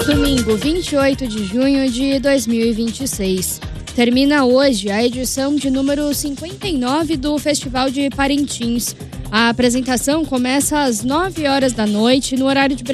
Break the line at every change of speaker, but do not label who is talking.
Domingo, 28 de junho de 2026. Termina hoje a edição de número 59 do Festival de Parintins. A apresentação começa às 9 horas da noite, no horário de